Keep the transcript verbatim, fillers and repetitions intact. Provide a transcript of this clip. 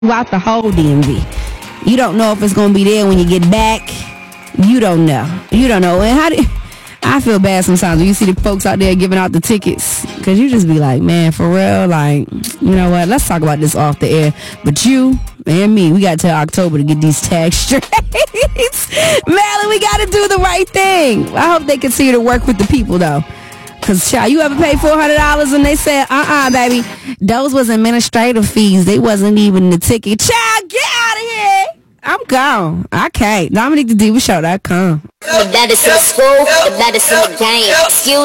throughout the whole D M V. You don't know if it's gonna be there when you get back. You don't know. You don't know. And how do I feel bad sometimes when you see the folks out there giving out the tickets, because you just be like, man, for real, like, you know what, let's talk about this off the air. But you and me, we got till October to get these tags straight. Marilyn, we got to do the right thing. I hope they continue to work with the people, though. Because, child, you ever paid four hundred dollars and they said, uh-uh, baby, those was administrative fees. They wasn't even the ticket. Child, get out of here. I'm gone. I can't. Dominique the Diva Show dot com. The baddest in the school, the baddest in the game. Excuse